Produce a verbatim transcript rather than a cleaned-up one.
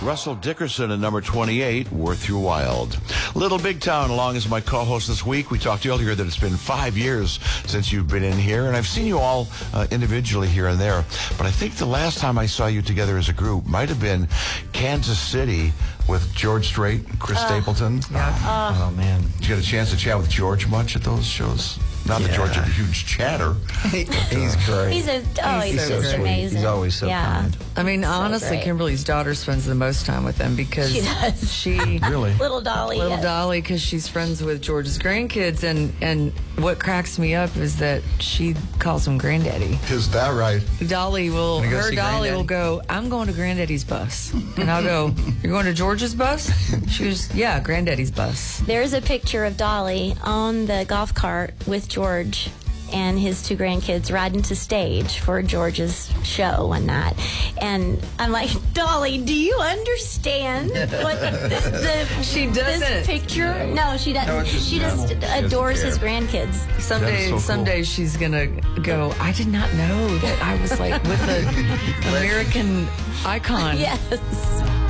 Russell Dickerson at number twenty-eight, Worth Your While. Little Big Town, along as my co-host this week. We talked earlier that it's been five years since you've been in here, and I've seen you all uh, individually here and there. But I think the last time I saw you together as a group might have been Kansas City with George Strait and Chris uh, Stapleton. Yeah. Uh, oh, man. Did you get a chance to chat with George much at those shows? Not that yeah. George had a huge chatter. He, he's great. He's a oh, he's, he's so just sweet. amazing. He's always so yeah. kind. I mean, so honestly, great. Kimberly's daughter spends the most time with them because she does. She really little Dolly, little yes. Dolly, because she's friends with George's grandkids, and and what cracks me up is that she calls him Granddaddy. Is that right? Dolly will, her Dolly will go, I'm going to Granddaddy's bus, and I'll go, you're going to George's bus? She goes, yeah, Granddaddy's bus. There's a picture of Dolly on the golf cart with George and his two grandkids riding to stage for George's show one night. And I'm like, Dolly, do you understand what the, the she doesn't. This picture? No, she doesn't. No, just she just she adores his grandkids. Someday, so someday cool. she's gonna go, I did not know that I was like with an American icon. Yes.